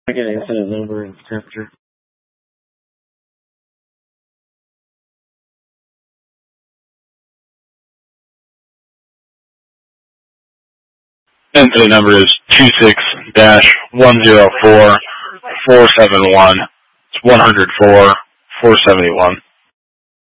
I get an incident number and temperature. Incident number is 26-104-471. It's 104-471.